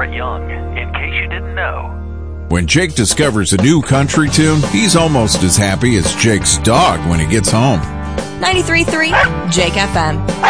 Brett Young, in case you didn't know. When Jake discovers a new country tune, he's almost as happy as Jake's dog when he gets home. 93.3 Jake FM.